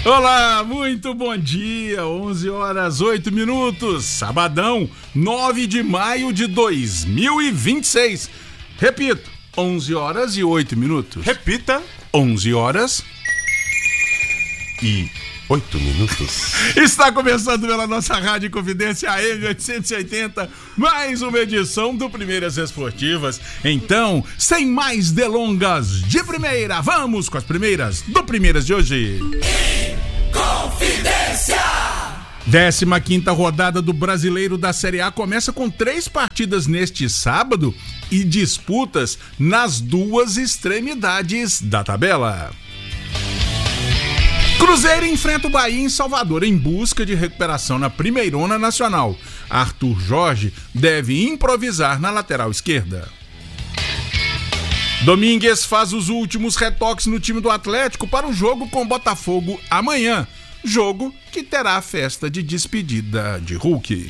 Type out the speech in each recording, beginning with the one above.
Olá, muito bom dia, 11 horas 8 minutos, sabadão, 9 de maio de 2026. Repito, 11 horas e 8 minutos. Repita. 11 horas e 8 minutos. Está começando pela nossa Rádio Confidência AM 880, mais uma edição do Primeiras Esportivas. Então, sem mais delongas, de primeira, vamos com as primeiras do Primeiras de hoje. Confidência! 15ª rodada do Brasileiro da Série A começa com 3 partidas neste sábado e disputas nas 2 extremidades da tabela. Cruzeiro enfrenta o Bahia em Salvador em busca de recuperação na Primeirona Nacional. Arthur Jorge deve improvisar na lateral esquerda. Domingues faz os últimos retoques no time do Atlético para o jogo com Botafogo amanhã. Jogo que terá a festa de despedida de Hulk.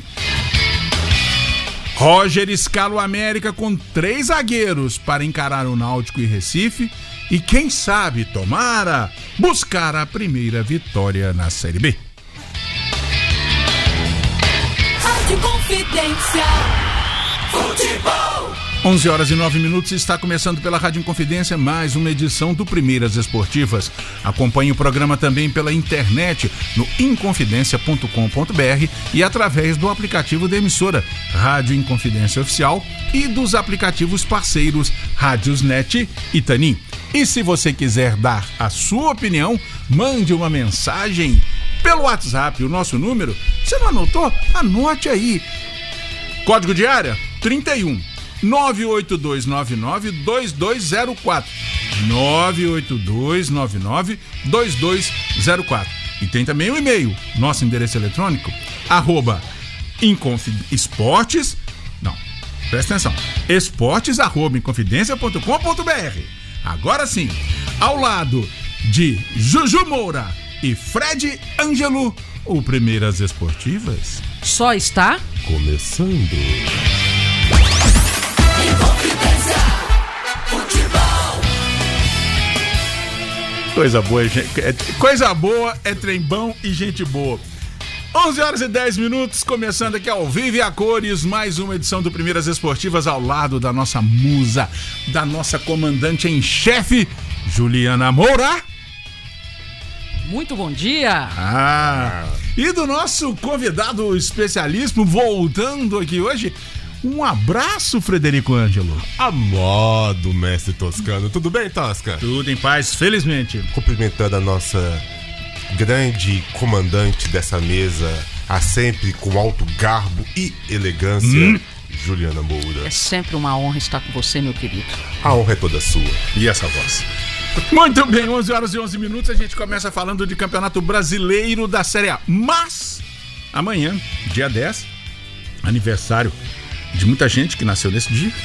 Roger escala o América com 3 zagueiros para encarar o Náutico e Recife e, quem sabe, tomara, buscar a primeira vitória na Série B. Rádio Confidência. Futebol. 11 horas e 9 minutos, está começando pela Rádio Inconfidência mais uma edição do Primeiras Esportivas. Acompanhe o programa também pela internet no inconfidencia.com.br e através do aplicativo da emissora Rádio Inconfidência Oficial e dos aplicativos parceiros Rádiosnet e Tanin. E se você quiser dar a sua opinião, mande uma mensagem pelo WhatsApp, o nosso número. Você não anotou? Anote aí. Código de área 31 98299-2204 98299-2204. E tem também o e-mail, nosso endereço eletrônico @inconfidencia.esportes. Não, presta atenção, esportes@inconfidencia.com.br. Agora sim, ao lado de Juju Moura e Fred Ângelo, o Primeiras Esportivas só está começando. Coisa boa, gente. Coisa boa é trem bom e gente boa. 11 horas e 10 minutos, começando aqui ao vivo e a cores, mais uma edição do Primeiras Esportivas ao lado da nossa musa, da nossa comandante em chefe, Juliana Moura. Muito bom dia. E do nosso convidado especialíssimo, voltando aqui hoje, um abraço, Frederico Ângelo. A modo, mestre Toscano. Tudo bem, Tosca? Tudo em paz, felizmente. Cumprimentando a nossa grande comandante dessa mesa, a sempre com alto garbo e elegância, Juliana Moura. É sempre uma honra estar com você, meu querido. A honra é toda sua. E essa voz? Muito bem, 11 horas e 11 minutos, a gente começa falando de Campeonato Brasileiro da Série A. Mas, amanhã, dia 10, aniversário de muita gente que nasceu nesse dia.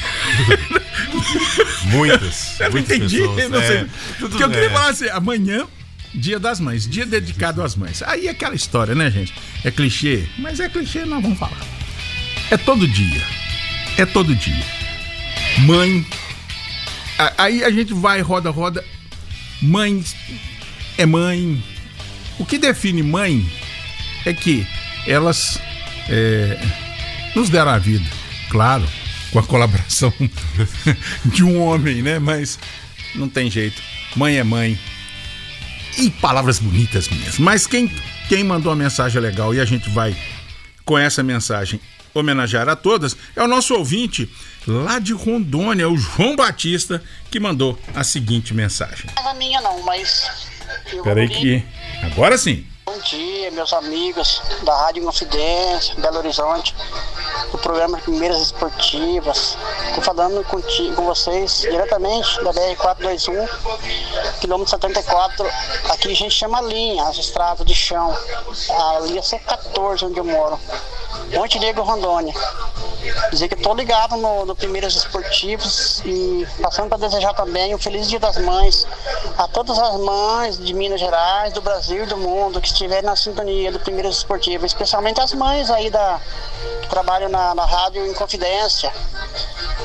Muitas. Eu não entendi, pessoas, não sei. Porque eu queria bem. falar assim, amanhã, dia das mães, dia dedicado às mães. Aí é aquela história, né, gente? É clichê, mas é clichê, nós vamos falar. É todo dia. É todo dia. Mãe. Aí a gente vai, roda. Mãe é mãe. O que define mãe é que elas nos deram a vida. Claro, com a colaboração de um homem, né? Mas não tem jeito. Mãe é mãe. E palavras bonitas mesmo. Mas quem mandou a mensagem legal e a gente vai, com essa mensagem, homenagear a todas, é o nosso ouvinte lá de Rondônia, o João Batista, que mandou a seguinte mensagem. Não é a minha não, mas... Espera aí que... Agora sim. Bom dia, meus amigos da Rádio Confidência, Belo Horizonte, do programa Primeiras Esportivas. Estou falando com vocês diretamente da BR-421, quilômetro 74. Aqui a gente chama linha, as estradas de chão. A linha C14, onde eu moro. Montenegro, Rondônia. Dizer que estou ligado no Primeiras Esportivas e passando para desejar também um feliz Dia das Mães a todas as mães de Minas Gerais, do Brasil e do mundo que estiverem na sintonia do Primeiras Esportivas, especialmente as mães aí que trabalham na Rádio Inconfidência,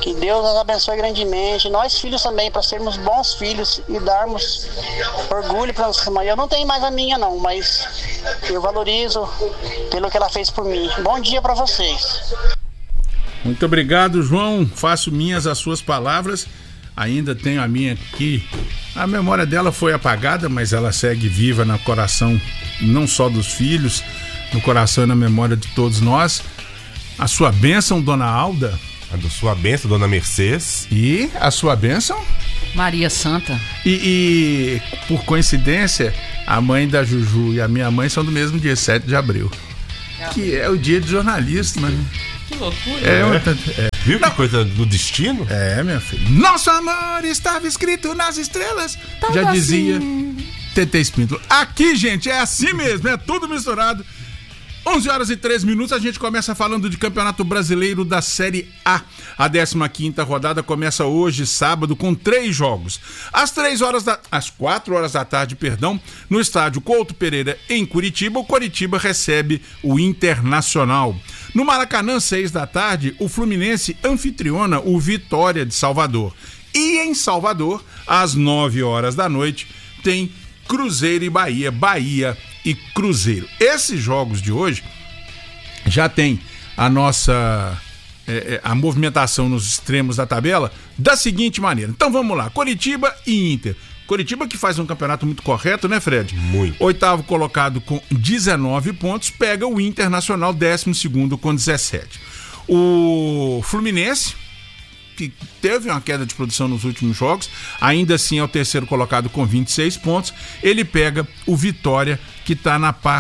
Que Deus nos abençoe grandemente, nós filhos também, para sermos bons filhos e darmos orgulho para nossa mãe. Eu não tenho mais a minha não, mas eu valorizo pelo que ela fez por mim. Bom dia para vocês. Muito obrigado, João. Faço minhas as suas palavras. Ainda tenho a minha aqui. A memória dela foi apagada, mas ela segue viva no coração, não só dos filhos, no coração e na memória de todos nós. A sua bênção, Dona Alda. A da sua bênção, Dona Mercedes. E a sua bênção? Maria Santa. E por coincidência, a mãe da Juju e a minha mãe são do mesmo dia, 7 de abril. Que é o dia de jornalista, mano. Que loucura. Viu que coisa do destino? É, minha filha. Nosso amor estava escrito nas estrelas. Já dizia TT Espíndola. Aqui, gente, é assim mesmo, é tudo misturado. 11 horas e 3 minutos, a gente começa falando de Campeonato Brasileiro da Série A. A 15ª rodada começa hoje, sábado, com 3 jogos. Às 4 horas da tarde, no estádio Couto Pereira, em Curitiba, o Coritiba recebe o Internacional. No Maracanã, 6 da tarde, o Fluminense anfitriona o Vitória de Salvador. E em Salvador, às 9 horas da noite, tem Cruzeiro e Bahia, Bahia e Cruzeiro. Esses jogos de hoje já tem a nossa a movimentação nos extremos da tabela da seguinte maneira. Então vamos lá, Coritiba e Inter. Coritiba que faz um campeonato muito correto, né, Fred? Muito. 8º colocado com 19 pontos, pega o Internacional 12º com 17. O Fluminense, que teve uma queda de produção nos últimos jogos, ainda assim é o 3º colocado com 26 pontos. Ele pega o Vitória, que está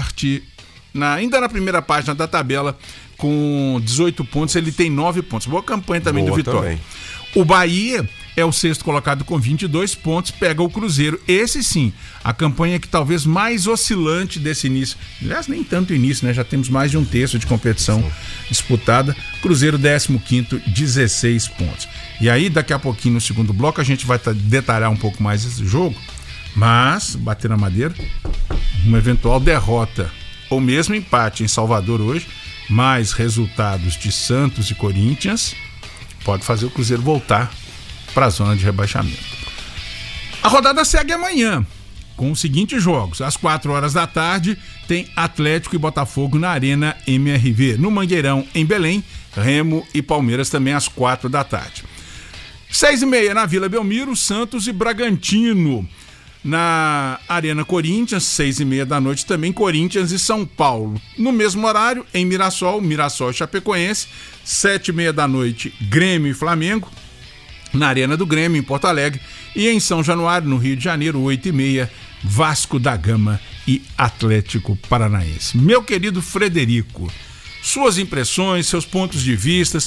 ainda na primeira página da tabela, com 18 pontos. Ele tem 9 pontos. Boa campanha também do Vitória. Também. O Bahia é o 6º colocado com 22 pontos, pega o Cruzeiro. Esse sim, a campanha que talvez mais oscilante desse início. Aliás, nem tanto início, né? Já temos mais de um terço de competição disputada. Cruzeiro 15º, 16 pontos. E aí, daqui a pouquinho, no segundo bloco, a gente vai detalhar um pouco mais esse jogo. Mas, bater na madeira, uma eventual derrota ou mesmo empate em Salvador hoje, mais resultados de Santos e Corinthians, pode fazer o Cruzeiro voltar para a zona de rebaixamento. A rodada segue amanhã, com os seguintes jogos. Às 4 horas da tarde, tem Atlético e Botafogo na Arena MRV. No Mangueirão, em Belém, Remo e Palmeiras também às 4 da tarde. 6h30 na Vila Belmiro, Santos e Bragantino. Na Arena Corinthians, 6h30 da noite também, Corinthians e São Paulo. No mesmo horário, em Mirassol e Chapecoense, 7h30 da noite, Grêmio e Flamengo. Na Arena do Grêmio, em Porto Alegre. E em São Januário, no Rio de Janeiro, 8h30, Vasco da Gama e Atlético Paranaense. Meu querido Frederico, suas impressões, seus pontos de vista,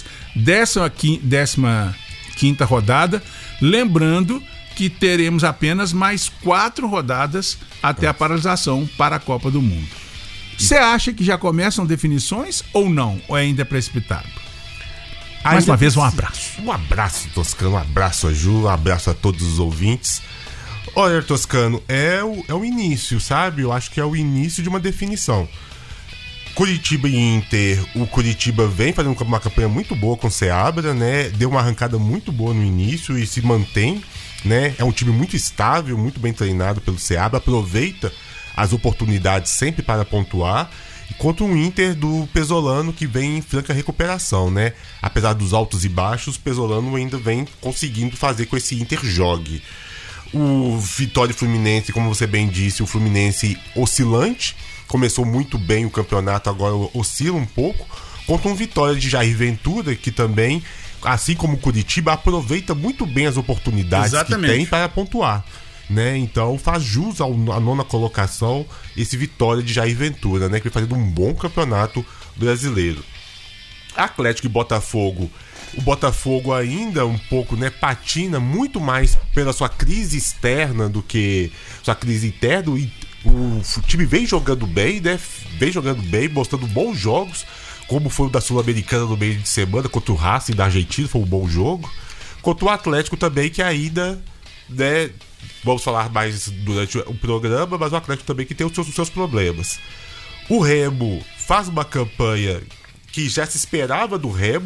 15ª rodada, lembrando que teremos apenas mais 4 rodadas até a paralisação para a Copa do Mundo. Você acha que já começam definições ou não? Ou ainda é precipitado? Mais uma vez, um abraço. Um abraço, Toscano, um abraço a Ju, um abraço a todos os ouvintes. Olha, Toscano, é o início, sabe? Eu acho que é o início de uma definição. Curitiba e Inter, o Curitiba vem fazendo uma campanha muito boa com o Seabra, né? Deu uma arrancada muito boa no início e se mantém, né? É um time muito estável, muito bem treinado pelo Seabra, aproveita as oportunidades sempre para pontuar. Contra um Inter do Pesolano que vem em franca recuperação, né? Apesar dos altos e baixos, o Pesolano ainda vem conseguindo fazer com esse Inter jogue. O Vitória e Fluminense, como você bem disse, o Fluminense oscilante, começou muito bem o campeonato, agora oscila um pouco. Contra um Vitória de Jair Ventura, que também, assim como o Curitiba, aproveita muito bem as oportunidades que tem para pontuar. Né? Então faz jus à 9ª colocação esse Vitória de Jair Ventura, né? Que vem fazendo um bom campeonato brasileiro. Atlético e Botafogo. O Botafogo ainda um pouco, né, patina muito mais pela sua crise externa do que sua crise interna. E o time vem jogando bem, né? Vem jogando bem, mostrando bons jogos, como foi o da Sul-Americana no meio de semana contra o Racing da Argentina, foi um bom jogo. Contra o Atlético também, que ainda, né, vamos falar mais durante o programa, mas o Atlético também que tem os seus problemas. O Remo faz uma campanha que já se esperava do Remo,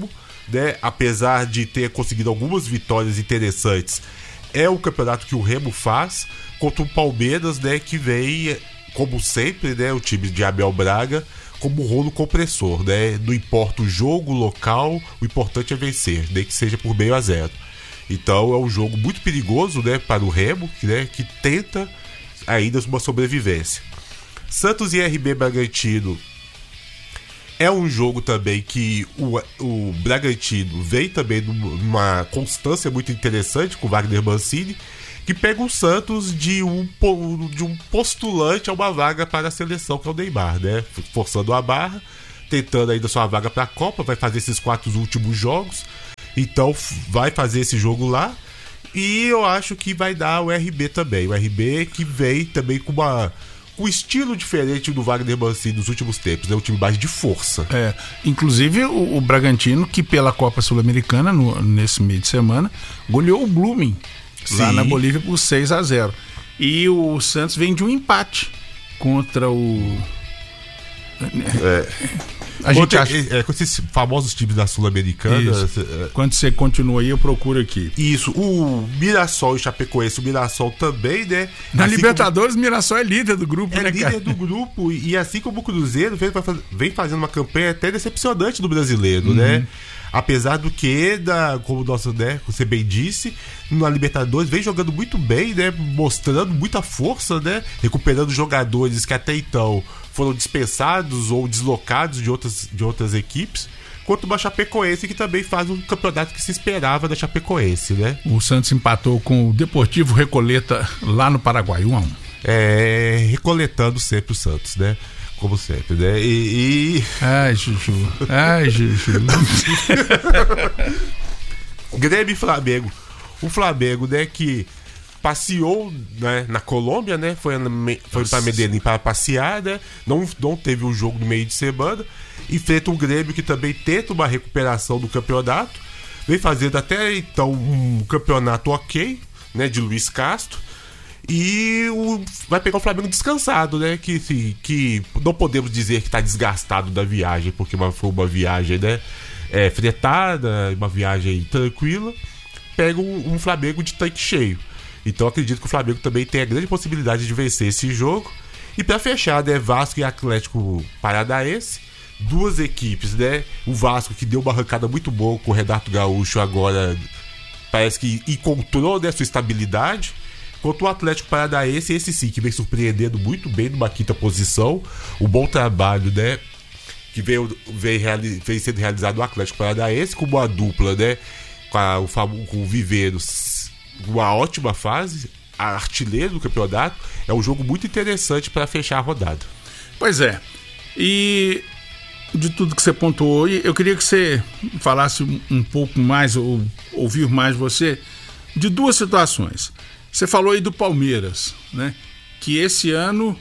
né? Apesar de ter conseguido algumas vitórias interessantes, é o campeonato que o Remo faz contra o Palmeiras, né? Que vem, como sempre, né? O time de Abel Braga como rolo compressor, né? Não importa o jogo, o local, o importante é vencer, nem que seja por 0-0. Então é um jogo muito perigoso, né? Para o Remo, né? Que tenta ainda uma sobrevivência. Santos e RB Bragantino é um jogo também que o Bragantino vem também numa constância muito interessante com o Wagner Mancini, que pega o Santos de um postulante a uma vaga para a seleção, que é o Neymar, né? Forçando a barra, tentando ainda sua vaga para a Copa, vai fazer esses 4 últimos jogos, então vai fazer esse jogo lá, e eu acho que vai dar o RB também, o RB que vem também com um estilo diferente do Wagner Mancini nos últimos tempos, é um time mais de força. Inclusive o Bragantino, que pela Copa Sul-Americana, nesse meio de semana, goleou o Blooming lá na Bolívia por 6-0. E o Santos vem de um empate contra o... A gente acha... com esses famosos times da Sul-Americana. Quando você continua aí, eu procuro aqui. Isso, o Mirassol e Chapecoense, o Mirassol também, né? Na assim Libertadores, o Mirassol é líder do grupo, né, líder do grupo, e assim como o Cruzeiro vem fazendo uma campanha até decepcionante do brasileiro, né? Apesar do que, como o nosso, né, você bem disse, na Libertadores vem jogando muito bem, né? Mostrando muita força, né? Recuperando jogadores que até então foram dispensados ou deslocados de outras equipes, quanto uma Chapecoense que também faz um campeonato que se esperava da Chapecoense, né? O Santos empatou com o Deportivo Recoleta lá no Paraguai, 1-1. Recoletando sempre o Santos, né? Como sempre, né? Ai, Juju. Grêmio e Flamengo. O Flamengo, né, que passeou, né, na Colômbia, né? Foi para Medellín para passear, né? Não teve um jogo no meio de semana. Enfrenta um Grêmio que também tenta uma recuperação do campeonato. Vem fazendo até então um campeonato ok, né? De Luiz Castro. E vai pegar o Flamengo descansado, né? Que não podemos dizer que está desgastado da viagem, porque foi uma viagem, né? Fretada, uma viagem tranquila. Pega um Flamengo de tanque cheio. Então acredito que o Flamengo também tem a grande possibilidade de vencer esse jogo. E para fechar, né, Vasco e Atlético Paranaense, 2 equipes, né? O Vasco que deu uma arrancada muito boa com o Renato Gaúcho, agora parece que encontrou, né, sua estabilidade. Quanto o Atlético Paranaense, esse sim, que vem surpreendendo muito bem numa 5ª posição. O bom trabalho, né, que vem sendo realizado no Atlético Paranaense, com uma dupla, né, com o Viveiros, uma ótima fase, artilheiro do campeonato. É um jogo muito interessante para fechar a rodada. Pois é. E de tudo que você pontuou, eu queria que você falasse um pouco mais, ou ouvir mais você, de 2 situações. Você falou aí do Palmeiras, né? Que esse ano,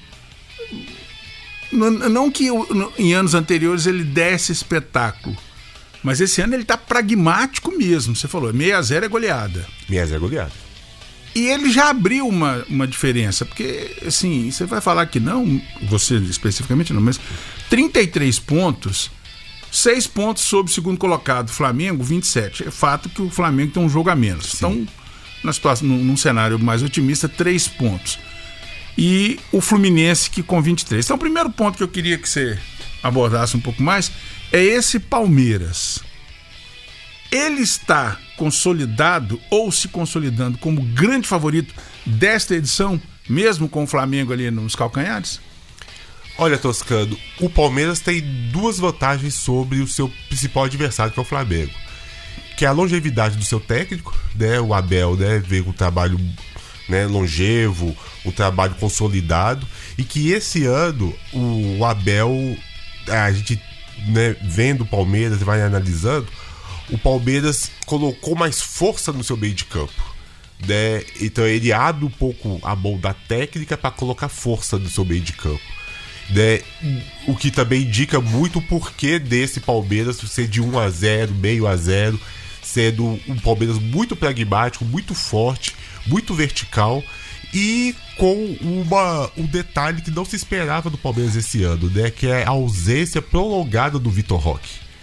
não que em anos anteriores ele desse espetáculo, mas esse ano ele tá pragmático mesmo. Você falou, 6-0 é goleada. 6-0 é goleada. E ele já abriu uma diferença, porque, assim, você vai falar que não, você especificamente não, mas 33 pontos, 6 pontos sobre o segundo colocado, Flamengo, 27. É fato que o Flamengo tem um jogo a menos. Sim. Então, na situação, num cenário mais otimista, 3 pontos. E o Fluminense que com 23. Então o primeiro ponto que eu queria que você abordasse um pouco mais é esse Palmeiras. Ele está consolidado ou se consolidando como grande favorito desta edição, mesmo com o Flamengo ali nos calcanhares? Olha, Toscano, o Palmeiras tem 2 vantagens sobre o seu principal adversário, que é o Flamengo. Que é a longevidade do seu técnico, né? O Abel, né, veio com um trabalho, né, longevo, um trabalho consolidado, e que esse ano o Abel, a gente, né, vendo o Palmeiras e vai analisando, o Palmeiras colocou mais força no seu meio de campo, né? Então ele abre um pouco a mão da técnica para colocar força no seu meio de campo, né? O que também indica muito o porquê desse Palmeiras ser de 1-0, meio a 0, sendo um Palmeiras muito pragmático, muito forte, muito vertical, e com um detalhe que não se esperava do Palmeiras esse ano, né? Que é a ausência prolongada do Vitor Roque,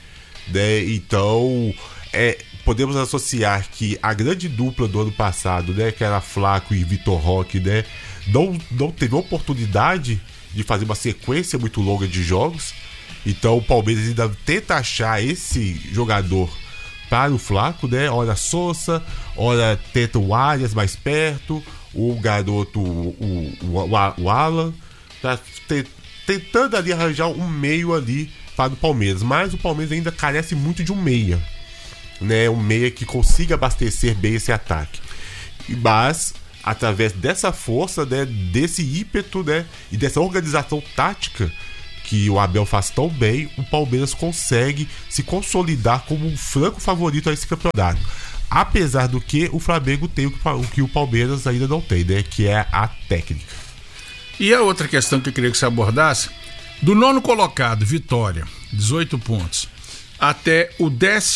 né? Então, podemos associar que a grande dupla do ano passado, né, que era Flaco e Vitor Roque, né, não teve a oportunidade de fazer uma sequência muito longa de jogos. Então o Palmeiras ainda tenta achar esse jogador para o Flaco, né? Ora Sousa, ora tenta o Arias mais perto, o garoto, o Alan, tá tentando ali arranjar um meio ali para o Palmeiras. Mas o Palmeiras ainda carece muito de um meia, né? Um meia que consiga abastecer bem esse ataque. Mas através dessa força, né, desse ímpeto, né, e dessa organização tática que o Abel faz tão bem, o Palmeiras consegue se consolidar como um franco favorito a esse campeonato. Apesar do que o Flamengo tem o que o Palmeiras ainda não tem, né, que é a técnica. E a outra questão que eu queria que você abordasse, do 9º colocado, Vitória, 18 pontos, até o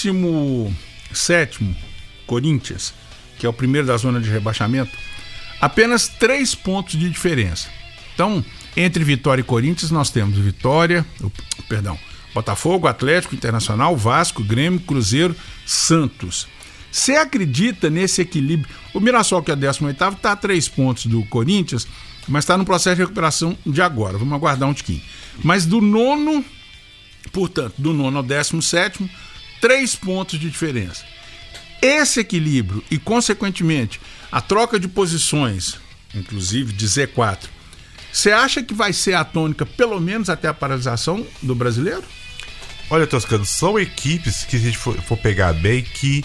17º, Corinthians, que é o primeiro da zona de rebaixamento, apenas 3 pontos de diferença. Então, entre Vitória e Corinthians, nós temos Botafogo, Atlético, Internacional, Vasco, Grêmio, Cruzeiro, Santos. Você acredita nesse equilíbrio? O Mirassol, que é 18º, está a 3 pontos do Corinthians, mas está no processo de recuperação de agora. Vamos aguardar um tiquinho. Mas do 9º, portanto, do 9º ao 17º, 3 pontos de diferença. Esse equilíbrio e, consequentemente, a troca de posições, inclusive de Z4, você acha que vai ser a tônica, pelo menos até a paralisação do brasileiro? Olha, Toscano, são equipes que, se a gente for pegar bem, que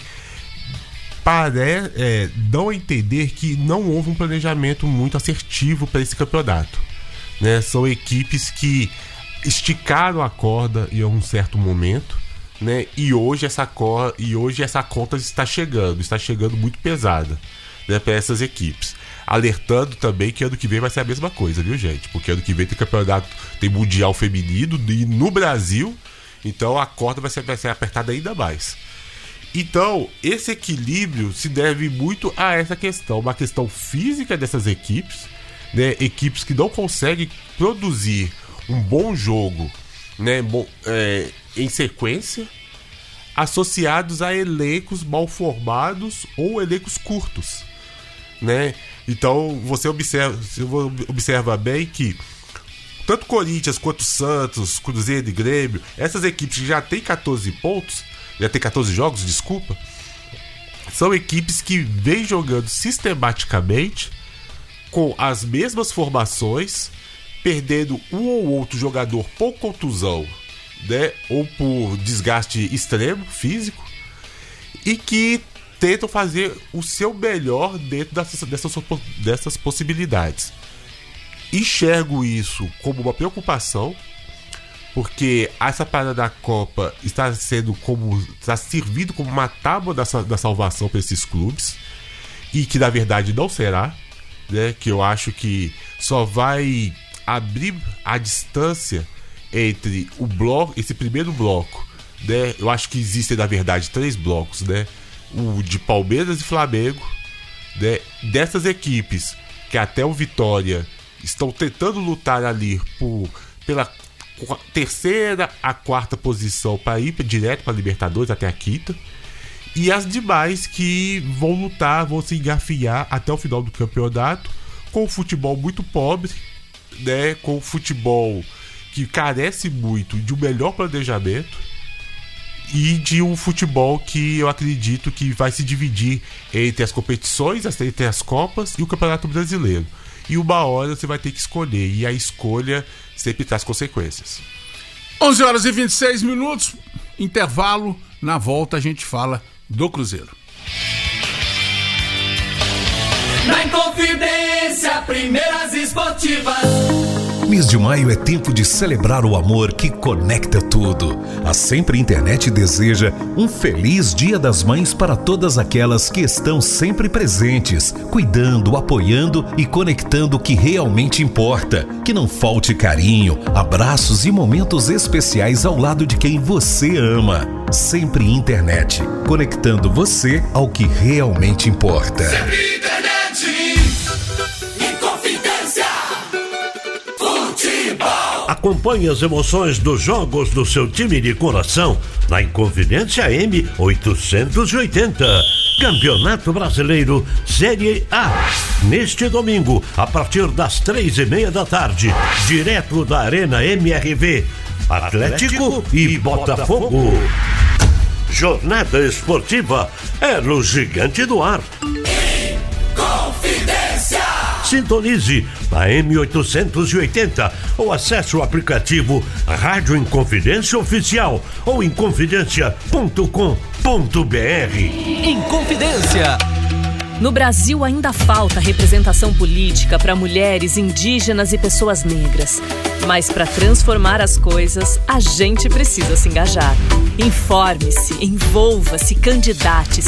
dão a entender que não houve um planejamento muito assertivo para esse campeonato, né? São equipes que esticaram a corda em um certo momento, né? E hoje essa conta está chegando muito pesada, né, para essas equipes. Alertando também que ano que vem vai ser a mesma coisa, viu, gente? Porque ano que vem tem campeonato, tem Mundial Feminino e no Brasil, então a corda vai ser apertada ainda mais. Então, esse equilíbrio se deve muito a essa questão, uma questão física dessas equipes, né? Equipes que não conseguem produzir um bom jogo, né, em sequência, associados a elencos mal formados ou elencos curtos, né? Então você observa bem que tanto Corinthians quanto Santos, Cruzeiro e Grêmio, essas equipes que já têm 14 pontos, já tem 14 jogos, desculpa, são equipes que vêm jogando sistematicamente com as mesmas formações, perdendo um ou outro jogador por contusão, né, ou por desgaste extremo físico, e que tentam fazer o seu melhor dentro dessas possibilidades. Enxergo isso como uma preocupação, porque essa parada da Copa está servindo como uma tábua da salvação para esses clubes, e que na verdade não será, né? Que eu acho que só vai abrir a distância entre esse primeiro bloco, né? Eu acho que existem na verdade 3 blocos, né? O de Palmeiras e Flamengo, né? Dessas equipes que até o Vitória estão tentando lutar ali pela terceira a quarta posição para ir direto para a Libertadores, até a quinta, e as demais que vão lutar, vão se engafiar até o final do campeonato com o futebol muito pobre, né? Com o futebol que carece muito de um melhor planejamento e de um futebol que eu acredito que vai se dividir entre as competições, entre as Copas e o Campeonato Brasileiro. E uma hora você vai ter que escolher, e a escolha sempre traz consequências. 11h26, intervalo. Na volta a gente fala do Cruzeiro. Na Inconfidência, Primeiras Esportivas. Mês de maio é tempo de celebrar o amor que conecta tudo. A Sempre Internet deseja um feliz Dia das Mães para todas aquelas que estão sempre presentes, cuidando, apoiando e conectando o que realmente importa. Que não falte carinho, abraços e momentos especiais ao lado de quem você ama. Sempre Internet, conectando você ao que realmente importa. Sempre Internet. Acompanhe as emoções dos jogos do seu time de coração na Inconfidência M880. Campeonato Brasileiro Série A. Neste domingo, a partir das 3:30 da tarde, direto da Arena MRV. Atlético e Botafogo. Jornada esportiva é no Gigante do Ar. Confidência. Sintonize a M880 ou acesse o aplicativo Rádio Inconfidência Oficial ou inconfidencia.com.br. Inconfidência. No Brasil ainda falta representação política para mulheres, indígenas e pessoas negras. Mas para transformar as coisas, a gente precisa se engajar. Informe-se, envolva-se, candidate-se.